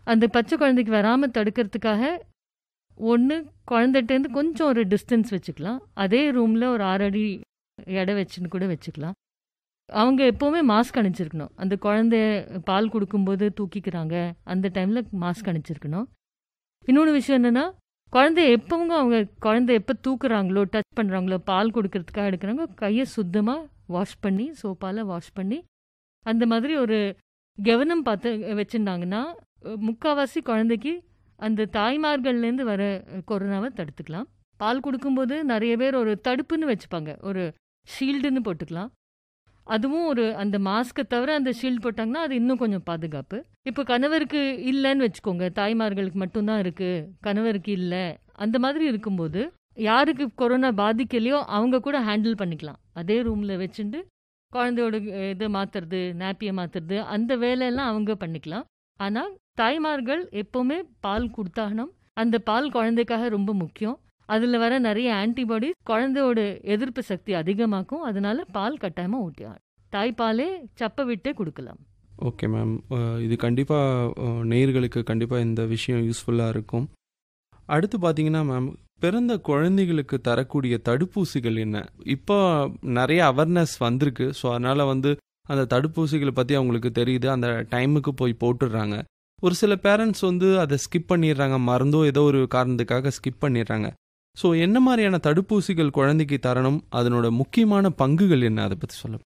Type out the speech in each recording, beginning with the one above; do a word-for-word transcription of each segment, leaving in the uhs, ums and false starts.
அந்த பச்சை குழந்தைக்கு வராமல் தடுக்கிறதுக்காக ஒன்று குழந்தைகிட்டேருந்து கொஞ்சம் ஒரு டிஸ்டன்ஸ் வச்சுக்கலாம். அதே ரூமில் ஒரு ஆறு அடி எடை வச்சுன்னு கூட வச்சுக்கலாம். அவங்க எப்போவுமே மாஸ்க் அணிச்சிருக்கணும். அந்த குழந்தைய பால் கொடுக்கும்போது தூக்கிக்கிறாங்க அந்த டைமில் மாஸ்க் அணிச்சிருக்கணும். இன்னொன்று விஷயம் என்னென்னா, குழந்தைய எப்பவும் அவங்க குழந்தை எப்போ தூக்குறாங்களோ டச் பண்ணுறாங்களோ பால் கொடுக்கறதுக்காக எடுக்கிறாங்க, கையை சுத்தமாக வாஷ் பண்ணி சோப்பால் வாஷ் பண்ணி அந்த மாதிரி ஒரு கவனம் பார்த்து வச்சுருந்தாங்கன்னா முக்கால்வாசி குழந்தைக்கு அந்த தாய்மார்கள்லேருந்து வர கொரோனாவை தடுத்துக்கலாம். பால் கொடுக்கும்போது நிறைய பேர் ஒரு தடுப்புன்னு வச்சுப்பாங்க, ஒரு ஷீல்டுன்னு போட்டுக்கலாம். அதுவும் ஒரு அந்த மாஸ்க்கை தவிர அந்த ஷீல்டு போட்டாங்கன்னா அது இன்னும் கொஞ்சம் பாதுகாப்பு. இப்போ கணவருக்கு இல்லைன்னு வச்சுக்கோங்க, தாய்மார்களுக்கு மட்டும்தான் இருக்குது, கணவருக்கு இல்லை, அந்த மாதிரி இருக்கும்போது யாருக்கு கொரோனா பாதிக்கலையோ அவங்க கூட ஹேண்டில் பண்ணிக்கலாம். அதே ரூமில் வச்சுட்டு குழந்தையோட இதை மாற்றுறது, நாப்பியை மாற்றுறது, அந்த வேலையெல்லாம் அவங்க பண்ணிக்கலாம். ஆனால் தாய்மார்கள் எப்போவுமே பால் கொடுத்தாகணும். அந்த பால் குழந்தைக்காக ரொம்ப முக்கியம். அதில் வர நிறைய ஆன்டிபாடி குழந்தையோட எதிர்ப்பு சக்தி அதிகமாக்கும். அதனால பால் கட்டாயமாக ஊட்டியாகும். தாய்ப்பாலே சப்பை விட்டே கொடுக்கலாம். ஓகே மேம், இது கண்டிப்பாக நேயர்களுக்கு கண்டிப்பாக இந்த விஷயம் யூஸ்ஃபுல்லாக இருக்கும். அடுத்து பார்த்தீங்கன்னா மேம், பிறந்த குழந்தைகளுக்கு தரக்கூடிய தடுப்பூசிகள் என்ன? இப்போ நிறைய அவேர்னஸ் வந்திருக்கு. ஸோ அதனால் வந்து அந்த தடுப்பூசிகளை பற்றி அவங்களுக்கு தெரியுது, அந்த டைமுக்கு போய் போட்டுடுறாங்க. ஒரு சில பேரண்ட்ஸ் வந்து அதை ஸ்கிப் பண்ணிடுறாங்க, மறந்தோ ஏதோ ஒரு காரணத்துக்காக ஸ்கிப் பண்ணிடுறாங்க. ஸோ என்ன மாதிரியான தடுப்பூசிகள் குழந்தைக்கு தரணும், அதனோட முக்கியமான பங்குகள் என்ன, அதை பற்றி சொல்ல.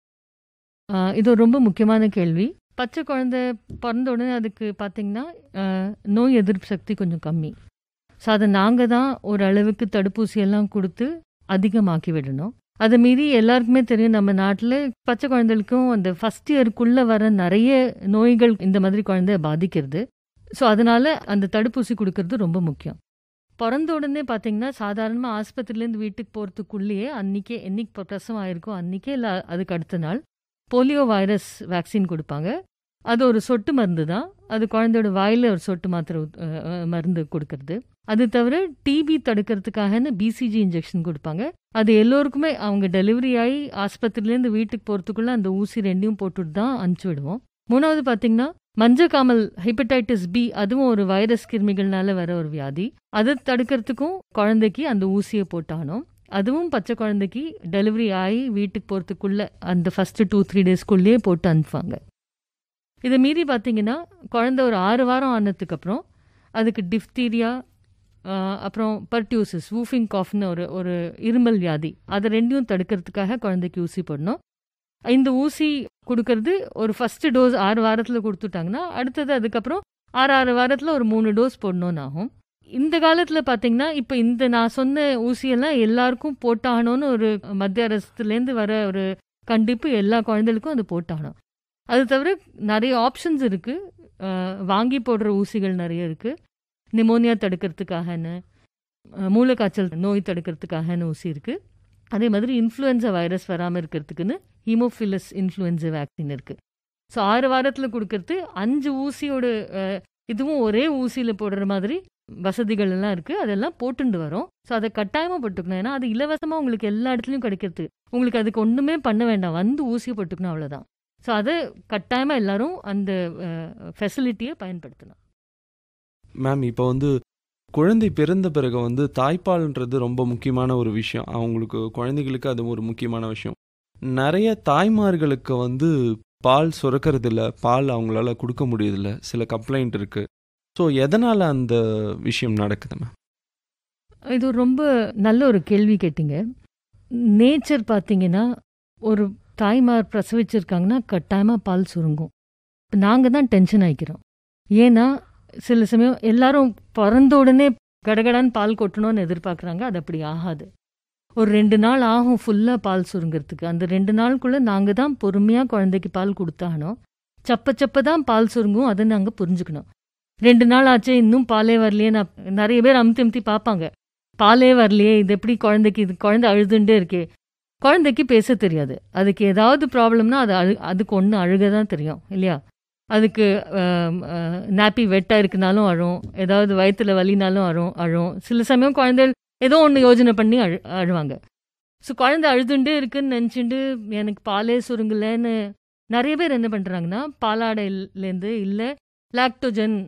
இது ரொம்ப முக்கியமான கேள்வி. பச்சை குழந்தை பிறந்த உடனே அதுக்கு பார்த்தீங்கன்னா நோய் எதிர்ப்பு சக்தி கொஞ்சம் கம்மி. ஸோ அதை நாங்கள் தான் ஓரளவுக்கு தடுப்பூசியெல்லாம் கொடுத்து அதிகமாக்கி விடணும். அதை மீறி எல்லாருக்குமே தெரியும், நம்ம நாட்டில் பச்சை குழந்தைகளுக்கும் அந்த ஃபஸ்ட் இயருக்குள்ளே வர நிறைய நோய்கள் இந்த மாதிரி குழந்தைய பாதிக்கிறது. ஸோ அதனால் அந்த தடுப்பூசி கொடுக்கறது ரொம்ப முக்கியம். பிறந்த உடனே பார்த்தீங்கன்னா சாதாரணமாக ஆஸ்பத்திரியிலேருந்து வீட்டுக்கு போகிறதுக்குள்ளேயே அன்றைக்கே என்னைக்கு பிரசவம் ஆயிருக்கோ அன்றைக்கே இல்லை அதுக்கு அடுத்த நாள் போலியோ வைரஸ் வேக்சின் கொடுப்பாங்க. அது ஒரு சொட்டு மருந்து தான். அது குழந்தையோட வாயில் ஒரு சொட்டு மாத்திரை மருந்து கொடுக்கறது. அது தவிர டிபி தடுக்கிறதுக்காகன்னு பிசிஜி இன்ஜெக்ஷன் கொடுப்பாங்க. அது எல்லோருக்குமே அவங்க டெலிவரி ஆகி ஆஸ்பத்திரியிலேருந்து வீட்டுக்கு போகிறதுக்குள்ளே அந்த ஊசி ரெண்டையும் போட்டுட்டு தான் அனுப்பிச்சி விடுவோம். மூணாவது பார்த்தீங்கன்னா மஞ்சக்காமல் ஹெப்படைட்டிஸ் பி, அதுவும் ஒரு வைரஸ் கிருமிகள்னால வர ஒரு வியாதி. அதை தடுக்கிறதுக்கும் குழந்தைக்கு அந்த ஊசியை போட்டானோம். அதுவும் பச்சை குழந்தைக்கு டெலிவரி ஆகி வீட்டுக்கு போகிறதுக்குள்ளே அந்த ஃபஸ்ட்டு டூ த்ரீ டேஸ்க்குள்ளேயே போட்டு அனுப்புவாங்க. இதை மீறி பார்த்தீங்கன்னா குழந்தை ஒரு ஆறு வாரம் ஆனதுக்கப்புறம் அதுக்கு டிஃப்தீரியா, அப்புறம் பர்டியூசிஸ், வூஃபிங் காஃப்னு ஒரு ஒரு இருமல் வியாதி, அதை ரெண்டையும் தடுக்கிறதுக்காக குழந்தைக்கு ஊசி போடணும். இந்த ஊசி கொடுக்கறது ஒரு ஃபஸ்ட்டு டோஸ் ஆறு வாரத்தில் கொடுத்துட்டாங்கன்னா அடுத்தது அதுக்கப்புறம் ஆறு ஆறு வாரத்தில் ஒரு மூணு டோஸ் போடணும்னு ஆகும். இந்த காலத்தில் பார்த்தீங்கன்னா இப்போ இந்த நான் சொன்ன ஊசியெல்லாம் எல்லாருக்கும் போட்டாகணும்னு ஒரு மத்திய அரசுலேருந்து வர ஒரு கண்டிப்பு, எல்லா குழந்தைகளுக்கும் அது போட்டாகணும். அது தவிர நிறைய ஆப்ஷன்ஸ் இருக்குது. வாங்கி போடுற ஊசிகள் நிறைய இருக்குது. நிமோனியா தடுக்கிறதுக்காகன்னு, மூளைக்காய்ச்சல் நோய் தடுக்கிறதுக்காகன்னு ஊசி இருக்குது. அதே மாதிரி இன்ஃப்ளூயன்சா வைரஸ் வராமல் இருக்கிறதுக்குன்னு ஹீமோஃபிலஸ் இன்ஃப்ளூயன்சா வேக்சின் இருக்குது. ஸோ ஆறு வாரத்தில் கொடுக்கறது அஞ்சு ஊசியோட இதுவும் ஒரே ஊசியில் போடுற மாதிரி வசதிகள் எல்லாம் இருக்குது. அதெல்லாம் போட்டுண்டு வரோம். ஸோ அதை கட்டாயமாக போட்டுக்கணும். ஏன்னா அது இலவசமாக உங்களுக்கு எல்லா இடத்துலையும் கிடைக்கிறது. உங்களுக்கு அதுக்கு ஒன்றுமே பண்ண வேண்டாம், வந்து ஊசியை போட்டுக்கணும், அவ்வளோதான். ஸோ அதை கட்டாயமாக எல்லாரும் அந்த ஃபெசிலிட்டியை பயன்படுத்தணும். மேம், இப்போ வந்து குழந்தை பிறந்த பிறகு வந்து தாய்ப்பால்ன்றது ரொம்ப முக்கியமான ஒரு விஷயம். அவங்களுக்கு குழந்தைகளுக்கு அது ஒரு முக்கியமான விஷயம். நிறைய தாய்மார்களுக்கு வந்து பால் சுரக்கிறதில்ல, பால் அவங்களால கொடுக்க முடியதில்ல, சில கம்ப்ளைண்ட் இருக்குது. ஸோ எதனால் அந்த விஷயம் நடக்குது மேம்? இது ரொம்ப நல்ல ஒரு கேள்வி கேட்டிங்க. நேச்சர் பார்த்தீங்கன்னா ஒரு தாய்மார் பிரசவிச்சிருக்காங்கன்னா கட்டாயமாக பால் சுருங்கும். நாங்கள் தான் டென்ஷன் ஆகிக்கிறோம். ஏன்னா சில சமயம் எல்லாரும் பிறந்த உடனே கடகடான்னு பால் கொட்டணும்னு எதிர்பார்க்குறாங்க. அது அப்படி ஆகாது. ஒரு ரெண்டு நாள் ஆகும் ஃபுல்லாக பால் சுருங்கிறதுக்கு. அந்த ரெண்டு நாளுக்குள்ளே நாங்கள் தான் பொறுமையாக குழந்தைக்கு பால் கொடுத்தாகணும். சப்ப சப்ப தான் பால் சுருங்கும், அதை நாங்கள் புரிஞ்சுக்கணும். ரெண்டு நாள் ஆச்சு இன்னும் பாலே வரலையே, நான் நிறைய பேர் அமுத்தி அமுத்தி பார்ப்பாங்க, பாலே வரலையே, இது எப்படி குழந்தைக்கு, இது குழந்தை அழுதுண்டே இருக்கே. குழந்தைக்கு பேச தெரியாது. அதுக்கு ஏதாவது ப்ராப்ளம்னா அது அழு அதுக்கு ஒன்று அழுக தான் தெரியும் இல்லையா. அதுக்கு நாப்பி வெட்டாக இருக்குனாலும் அழும், ஏதாவது வயிற்றுல வலினாலும் அழும் அழும் சில சமயம் குழந்தைகள் ஏதோ ஒன்று யோஜனை பண்ணி அழு அழுவாங்க. ஸோ குழந்தை அழுதுண்டே இருக்குன்னு நினச்சிட்டு எனக்கு பாலே சுருங்கலைன்னு நிறைய பேர் என்ன பண்ணுறாங்கன்னா பாலாடையிலேருந்து இல்லை லாக்டோஜன்